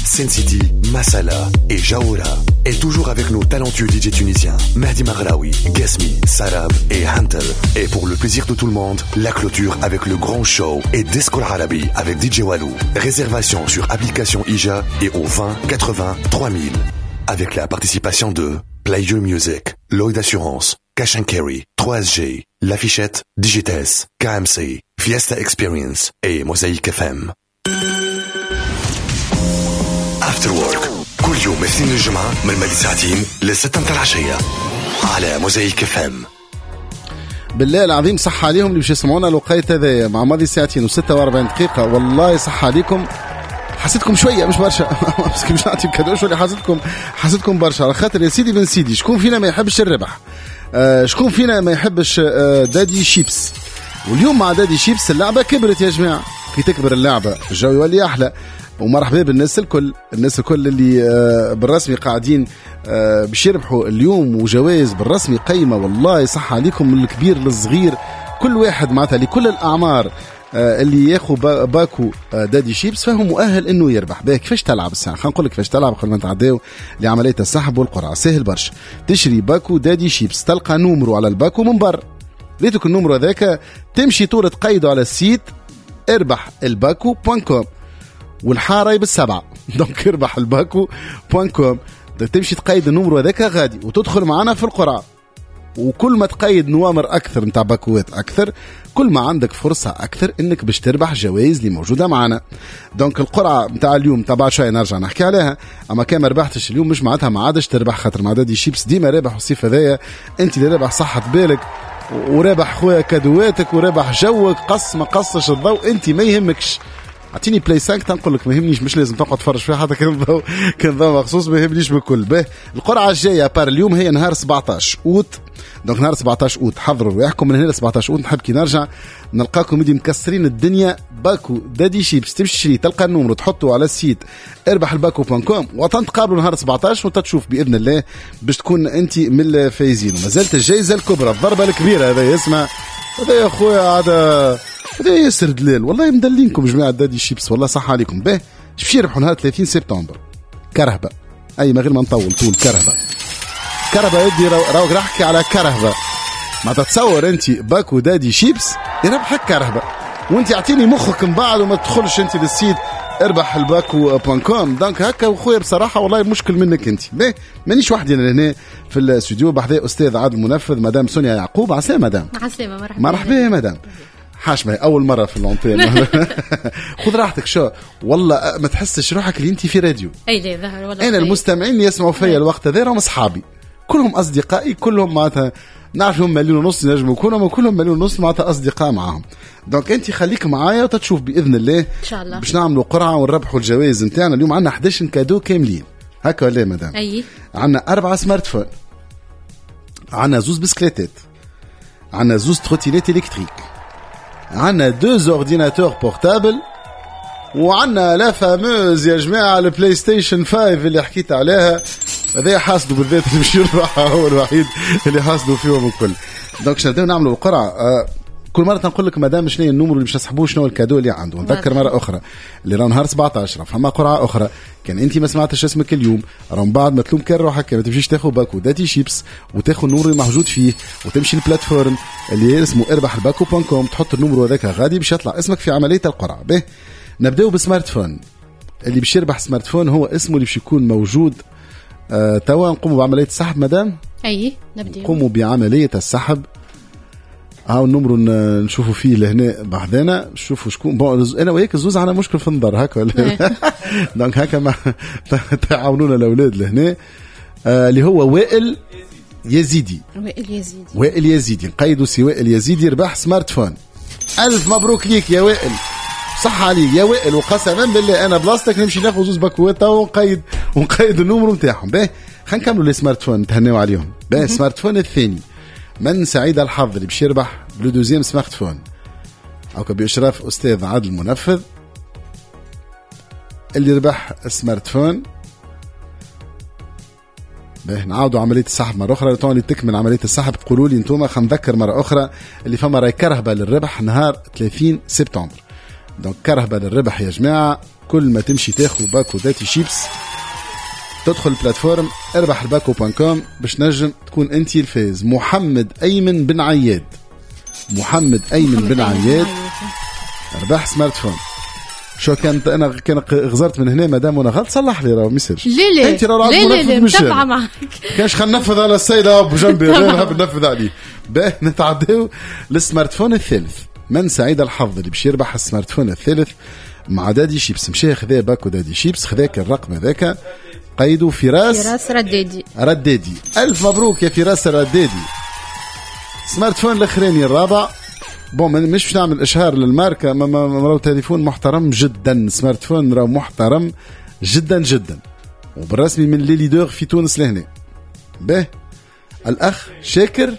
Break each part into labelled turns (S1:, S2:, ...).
S1: Sin City, Masala et Jaoura. Et toujours avec nos talentueux DJ tunisiens, Mahdi Maghraoui, Gasmi, Sarab et Hantel. Et pour le plaisir de tout le monde, la clôture avec le grand show et Disco Arabi avec DJ Walou. Réservation sur application IJA et au 20 80 3000. Avec la participation de Play Your Music, Lloyd Assurance, Cash & Carry, 3SG, L'Affichette, Digites, KMC, Fiesta Experience et Mosaïque FM. After Work كل يوم اثنين الجمعة من مدى ساعتين للستة متاع العشية على موزايك FM.
S2: بالله العظيم صح عليهم اللي باش يسمعونا الوقيت هذا مع ماضي ساعتين و46 دقيقة. والله صح عليكم. حسيتكم شويه مش برشا بس مش نعطي كادوش ولا حسيتكم برشا على خاطر يا سيدي بن سيدي. شكون فينا ما يحبش الربح؟ شكون فينا ما يحبش دادي شيبس؟ واليوم مع دادي شيبس اللعبه كبرت يا جماعه. كي تكبر اللعبه الجو يولي احلى. ومرحبا بالناس الكل اللي بالرسمي قاعدين باش يربحوا اليوم وجوائز بالرسمي قيمه. والله صح عليكم من الكبير للصغير كل واحد معناتها لكل الاعمار اللي ياخذ باكو دادي شيبس فهو مؤهل انه يربح. باهي كيفاش تلعب الساعه؟ خلينا نقول لك كيفاش تلعب قبل ما نتعداو لعمليه السحب والقرعه. سهل برشا. تشري باكو دادي شيبس، تلقى نومرو على الباكو من بر، ليتك النومرو هذاك تمشي طول تقيده على السيت اربح الباكو.com والحاره بالسبعه دونك اربح الباكو.com. تمشي تقيد النومرو هذاك غادي وتدخل معنا في القرعه. وكل ما تقيد نوامر اكثر نتاع باكوات اكثر كل ما عندك فرصه اكثر انك باش تربح جوائز اللي موجوده معنا. دونك القرعه نتاع اليوم تبع شويه نرجع نحكي عليها. اما كان ما ربحتش اليوم مش معناتها ما عادش تربح، خاطر مع دادي شيبس ديما رابح الصيف هذايا. انت اللي رابح صحه بالك ورابح خويا كادواتك ورابح جوك. قص ما قصش الضوء انت ما يهمكش. اعطيني بلاي 5 تنقول لك ما يهمنيش، مش لازم تقعد تفرج فيها حتى كان ضوء مخصوص ما يهمنيش بكل. به القرعه الجايه بار اليوم هي نهار 17 اوت. دونك نهار 17 اوت حضروا رواحكم. من هنا 17 اوت نحب كي نرجع نلقاكم يدي مكسرين الدنيا. باكو دادي شيبس تمشي تشري تلقى النومرو تحطه على السيت اربح الباكو.com وتنتقابلوا نهار 17 وتتشوف باذن الله باش تكون انت من الفايزين. وما زالت الجائزه الكبرى الضربه الكبيره. هذا يسمع هذا يا اخويا هذا ياسر دلال. والله مدلينكم جماعه دادي شيبس والله صح عليكم. به باش يربحوا نهار 30 سبتمبر كرهبه. اي ما غير ما نطول طول كرهبه يدي راك نحكي على كرهبه. ما تتصور انت باكو دادي شيبس يربحك كرهبه وانت اعطيني مخك من بعد وما تدخلش انت للسيت اربح الباكو.com. دونك هكا وخويا بصراحه والله مشكل منك انت. به مانيش وحدي انا هنا في الاستوديو بحذا استاذ عادل المنفذ مدام سونيا يعقوب. عسلامه مدام.
S3: عسلامه.
S2: مرحبا يا مدام. حاشمه اول مره في اللونتين. خذ راحتك. شو والله ما تحسش روحك اللي انت في راديو.
S3: اي لا ظهر والله.
S2: انا المستمعين اللي يسمعوا فيا الوقت هذا راهم اصحابي كلهم اصدقائي كلهم معناتها نعرفهم مليون ونص نجموا يكونوا كلهم مليون ونص معناتها اصدقاء معاهم. دونك انت خليك معايا وتتشوف باذن الله ان
S3: شاء الله
S2: باش نعملوا قرعه ونربحوا الجوائز نتاعنا. اليوم عندنا 11 كادو كاملين هكا ولا مدام؟
S3: اي
S2: عندنا 4 سمارت فون، عندنا 2 بسكليتات، عندنا 2 تروتينات الكتريك، عندنا 2 اورديناتور بورتابل، وعندنا لا فاموز يا جماعه البلاي ستيشن 5 اللي حكيت عليها. هذا حاسدوا بالذات اللي مش يربح هو الوحيد اللي حاسدوا فيهم الكل. دونك شنو نعملوا القرعه. كل مره تنقول لك مدام شنو النمر اللي باش نسحبوه شنو الكادو اللي عنده. نذكر مره اخرى اللي راه نهار 17 فما قرعه اخرى. كان انت ما سمعتش اسمك اليوم راه من بعد ما تلوم كان روحك ما تمشيش تاخذ باكو دادي شيبس وتاخذ النور اللي موجود فيه وتمشي البلاتفورم اللي اسمه اربح الباكو.com تحط النمر هذاك غادي باش يطلع اسمك في عمليه القرعه. به نبداو بسمارت فون. اللي باش يربح سمارت فون هو اسمه اللي باش يكون موجود. توا نقوموا بعمليه السحب مدام.
S3: اي نبداو
S2: نقوموا بعمليه السحب. هاو النمرو نشوفوا فيه لهنا بحذانا نشوفوا شكون. انا وياك الزوز عنا مشكل في النظر هكا دونك هكا ما تعاونونا الاولاد لهنا. اللي هو وائل يزيدي. وائل يزيدي نقيدوا سي وائل يزيدي ربح سمارت فون. الف مبروك ليك يا وائل. صح عليك يا وائل. وقسما بالله انا بلاصتك نمشي ناخذ زوز باكوات ونقيد النمرو نتاعهم. باهي خلينا نكملوا لي سمارت فون نتهناو عليهم. باهي السمارت فون الثاني من سعيد الحظ اللي باش يربح بلو دوزيام سمارت فون هاكا بإشراف أستاذ عادل المنفذ. اللي ربح السمارت فون باهي نعاودوا عملية السحب مرة أخرى. لطول اللي تكمل عملية السحب قولوا لي انتوما. خلينا نذكر مرة أخرى اللي فما راي كرهبة للربح نهار 30 سبتمبر. دونك كرهبة للربح يا جماعة كل ما تمشي تاخذ باكو داتي شيبس تدخل البلاتفورم اربح الباكو.com باش نجم تكون انت الفائز. محمد ايمن بن عياد ربح سمارت فون. شو كانت انا غزرت من هنا مدام وانا غلط صلح لي راه ميساج.
S3: لا
S2: انت راه
S3: لا متابعه معك
S2: كاش خننفذ على السيده بجنبي غير ننفذ عليه. باه نتعداو للسمارت فون الثالث. من سعيد الحظ اللي باش يربح السمارت فون الثالث مع دادي شيبس. مشى خذا باكو دادي شيبس خذاك الرقم هذاك قيدوا فراس ردادي. ألف مبروك يا فراس ردادي. سمارت فون الاخراني الرابع. بون مش باش نعمل اشهار للماركه راهو تليفون محترم جدا. سمارت فون راهو محترم جدا جدا وبالرسمي من لي ليدر في تونس لهنا. به الاخ شاكر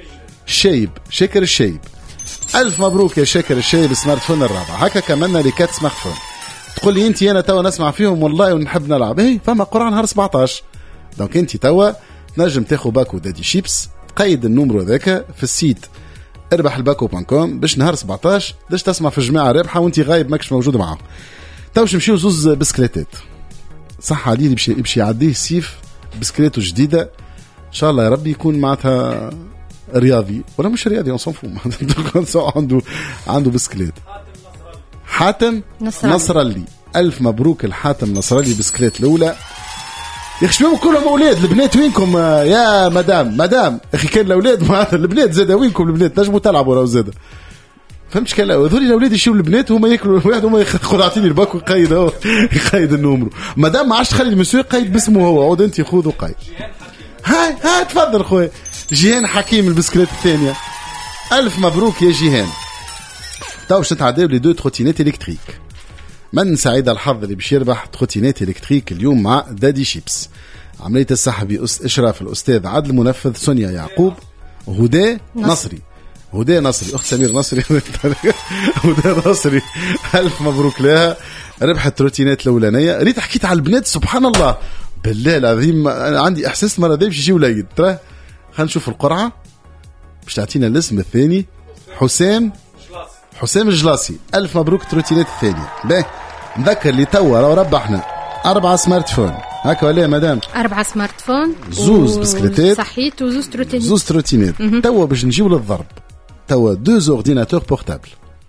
S2: الشايب. ألف مبروك يا شاكر الشايب سمارت فون الرابع. هكا كملنا لي 4 سمارت فون. تقول لي انت انا توا نسمع فيهم والله ونحب نلعب. هي فما قرعه نهار 17 دونك انت توا تنجم تاخذ باكو دادي شيبس تقيد النمرو هذاك في السيت اربح الباكو.com باش نهار 17 باش تسمع في الجماعه رابحه وانت غايب ماكش موجود معاهم. تو باش نمشيو زوز بسكليتات صح علي اللي باش يعديه سيف بسكليته جديده ان شاء الله يا ربي يكون معناتها رياضي ولا مش رياضي اون سون فو عنده بسكليت. حاتم نصرالي. ألف مبروك الحاتم نصرالي بسكليت الأولى. يا أخي شباب كلهم أولاد. البنات وينكم يا مدام أخي كان الأولاد معنا البنات زادا وينكم البنات نجموا تلعبوا راهو زادا فهمتش كان هذول الأولاد يشيلوا البنات وهم ياكلوا واحد وهم ياخذ عطيني الباك ويقيد النمرو. مدام ما عادش تخلي المسيو يقيد باسمه هو عود أنت خذ وقيد. هاي تفضل خويا جيهان حكيم البسكليت الثانية. ألف مبروك يا جيهان. تو باش نتعداو لي 2 تروتينات الكتريك. من سعيد الحظ اللي باش يربح تروتينات الكتريك اليوم مع دادي شيبس. عمليه السحب باشراف الاستاذ عادل المنفذ سونيا يعقوب هدى نصري اخت سمير نصري هدى نصري. الف مبروك لها ربحت التروتينات الاولانيه. ريت حكيت على البنات سبحان الله بالله العظيم عندي احساس المره دي باش يجيو العيد. ترى خلينا نشوف القرعه باش تعطينا الاسم الثاني. حسام الجلاسي. ألف مبروك تروتينات الثانية. باهي نذكر اللي توا راهو ربحنا 4 سمارت فون هكا ولا مدام
S3: 4 سمارت فون
S2: زوز بسكليتات
S3: صحيت وزوز
S2: تروتينات. توا باش نجيو للضرب. توا 2 اورديناتور بورتابل.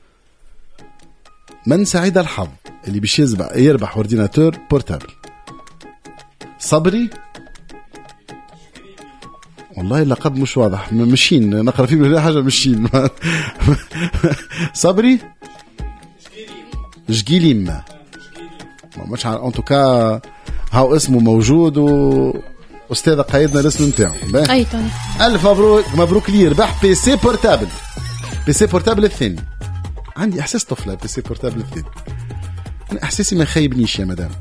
S2: من سعيد الحظ اللي باش يربح اورديناتور بورتابل. صبري والله اللقب مش واضح مشين نقرا فيه ولا حاجه مشين صبري جقيليم مش ان توكا هاو اسمه موجود واستاذ قايدنا الاسم نتاعو.
S3: اي تاني.
S2: الف مبروك لي ربح بي سي بورتابل الثاني. عندي احساس طفله بي سي بورتابل الثاني. انا احساسي ما خايبنيش يا مدام.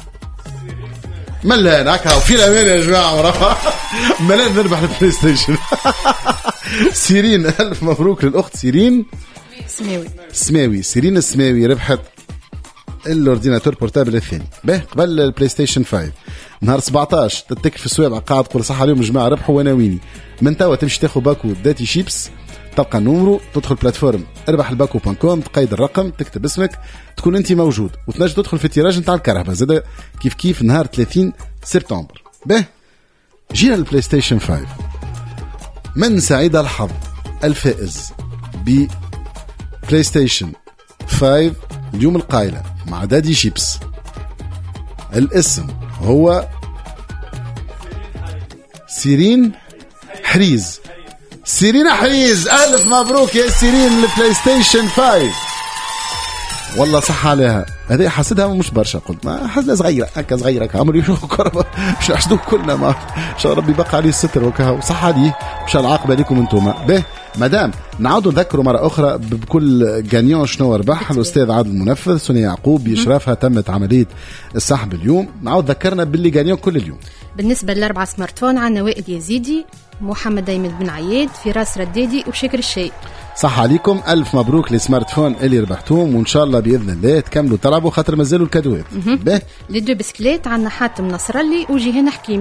S2: ملان هكا وفي الامان يا جماعه ملان نربح البلاي ستيشن. سيرين الف مبروك للاخت سيرين سيرين السماوي ربحت الاورديناتور بورتابل الثاني. به قبل البلاي ستيشن 5 نهار 17 تتك في السوابع قاعد تقول صح عليهم الجماعه ربحوا وانا ويني. من توا تمشي تاخذ باكو داتي شيبس تلقى النمرو تدخل بلاتفورم اربح الباكو.com تقيد الرقم تكتب اسمك تكون انت موجود وتنجم تدخل في التيراج نتاع الكرهبه زاد كيف نهار 30 سبتمبر. به جينا البلاي ستيشن 5. من سعيد الحظ الفائز ب بلاي ستيشن 5 اليوم القايله مع دادي شيبس. الاسم هو سيرين حريز. ألف مبروك يا سيرين البلاي ستيشن 5. والله صح عليها هذه حسدها مش برشا قلت ما حسدها صغيرة هكا صغيرة عمري مش نحسدوه كلنا ما إن شاء الله ربي بقى عليه الستر وكها وصح عليه مش العاقبة لكم انتم. به مدام نعاودوا نذكروا مرة أخرى بكل جانيون شنو ربح الأستاذ عادل المنفذ سونيا يعقوب بإشرافها تمت عملية السحب اليوم. نعاود ذكرنا باللي جانيون كل اليوم.
S3: بالنسبة ل4 سمارت فون عندنا وائل يزيدي محمد ايمن بن عياد فراس ردادي وشاكر الشاي.
S2: صح عليكم ألف مبروك للسمارت فون اللي ربحتوهم وإن شاء الله بإذن الله تكملوا تلعبوا خاطر مازالوا الكادوات.
S3: لي 2 بسكليت عندنا حاتم نصرالي وجيهان حكيمي.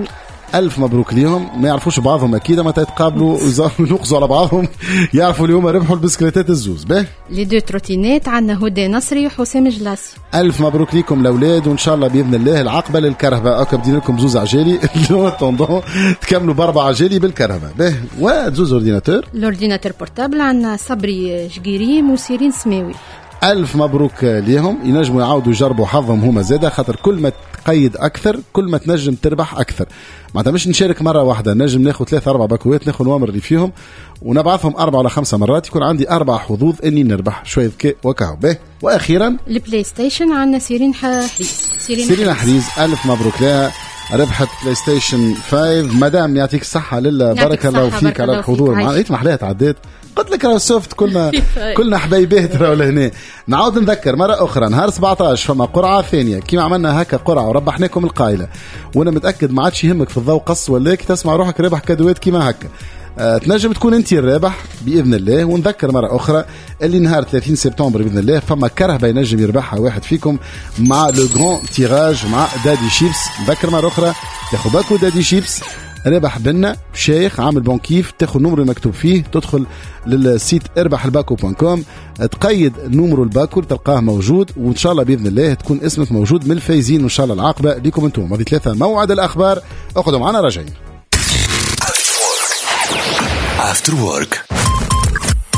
S2: ألف مبروك ليهم. ما يعرفوش بعضهم أكيد ما تتقابلوا ونقصوا على بعضهم يعرفوا اليوم ربحوا البسكليتات الزوز. به
S3: لي دو تروتينات عندنا هدى نصري وحسام جلاسي.
S2: ألف مبروك ليكم الأولاد وإن شاء الله بإذن الله العقبة للكرهبة. أكا بدينا لكم زوز عجالي تكملوا ب4 عجالي بالكرهبة. به وزوز أورديناتور.
S3: الأورديناتور بورتابل عندنا صبري جقيريم وسيرين سماوي.
S2: ألف مبروك ليهم. ينجموا يعاودوا يجربوا حظهم هما زاده خاطر كل ما تقيد أكثر كل ما تنجم تربح أكثر. معناتها مش نشارك مرة واحدة نجم ناخذ 3-4 باكوات ناخذ نوامر اللي فيهم ونبعثهم 4 ولا 5 مرات يكون عندي 4 حظوظ إني نربح شوية ذكاء وكهو. به وأخيرا
S3: البلاي ستيشن عندنا سيرين حريز.
S2: ألف مبروك لها ربحت بلاي ستيشن 5. مدام يعطيك الصحة لله بارك الله فيك على الحضور معنا. ما حلاها تعديت قلت لك راه سوفت كلنا حبايبيه ترى لهنا. نعاود نذكر مرة أخرى نهار 17 فما قرعة ثانية كيما عملنا هكا قرعة وربحناكم القائلة وأنا متأكد ما عادش يهمك في الضوء قص ولا كي تسمع روحك ربح كادوات كيما هكا. تنجم تكون انت الرابح بإذن الله. ونذكر مرة أخرى اللي نهار 30 سبتمبر بإذن الله فما كرهبة ينجم يربحها واحد فيكم مع لو غران تيراج مع دادي شيبس. نذكر مرة أخرى تاخذ باكو دادي شيبس ربح بنا شيخ عامل بونكيف تاخذ نمر المكتوب فيه تدخل للسيت اربحالباكو.com تقيد نمر الباكو تلقاه موجود وإن شاء الله بإذن الله تكون اسمك موجود من الفايزين وإن شاء الله العاقبة ليكم انتم. هذه 3 موعد الأخبار اخذوا معنا راجعين.
S1: After work.